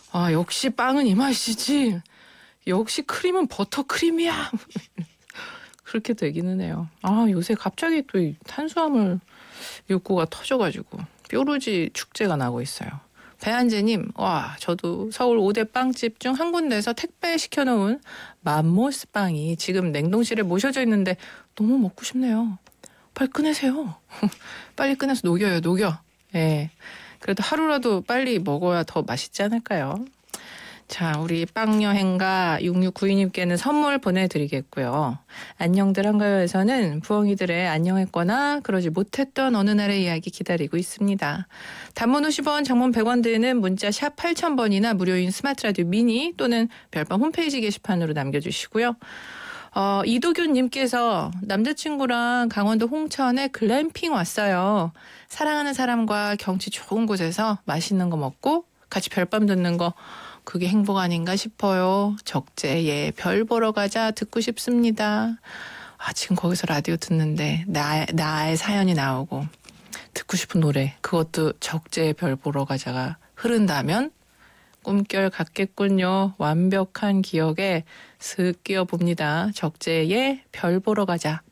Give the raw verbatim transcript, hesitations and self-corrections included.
아, 역시 빵은 이 맛이지. 역시 크림은 버터크림이야. 그렇게 되기는 해요. 아, 요새 갑자기 또 이 탄수화물 욕구가 터져가지고 뾰루지 축제가 나고 있어요. 배한재님, 와, 저도 서울 오 대 빵집 중 한 군데에서 택배 시켜놓은 맘모스 빵이 지금 냉동실에 모셔져 있는데 너무 먹고 싶네요. 빨리 꺼내세요. 빨리 꺼내서 녹여요, 녹여. 예. 그래도 하루라도 빨리 먹어야 더 맛있지 않을까요? 자, 우리 빵여행가 육육구이님께는 선물 보내드리겠고요. 안녕들 한가요에서는 부엉이들의 안녕했거나 그러지 못했던 어느 날의 이야기 기다리고 있습니다. 단문 오십 원, 장문 백 원 드는 문자 샵 팔천 번이나 무료인 스마트 라디오 미니 또는 별밤 홈페이지 게시판으로 남겨주시고요. 어, 이도균님께서 남자친구랑 강원도 홍천에 글램핑 왔어요. 사랑하는 사람과 경치 좋은 곳에서 맛있는 거 먹고 같이 별밤 듣는 거 그게 행복 아닌가 싶어요. 적재예 별 보러 가자 듣고 싶습니다. 아, 지금 거기서 라디오 듣는데 나, 나의 사연이 나오고 듣고 싶은 노래 그것도 적재의 별 보러 가자가 흐른다면 꿈결 같겠군요. 완벽한 기억에 슥 끼어봅니다. 적재의 별 보러 가자.